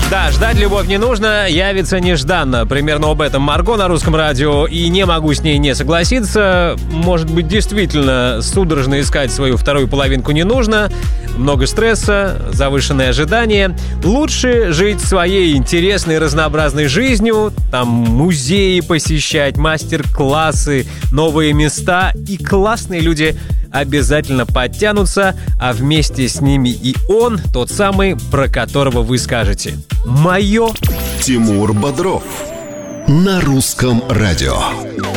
Да, ждать любовь не нужно, явится нежданно. Примерно об этом Марго на Русском радио, и не могу с ней не согласиться. Может быть, действительно, судорожно искать свою вторую половинку не нужно. Много стресса, завышенные ожидания. Лучше жить своей интересной, разнообразной жизнью. Там музеи посещать, мастер-классы, новые места. И классные люди обязательно подтянутся, а вместе с ними и он, тот самый, про которого вы скажете: «Мое». Тимур Бодров на Русском радио.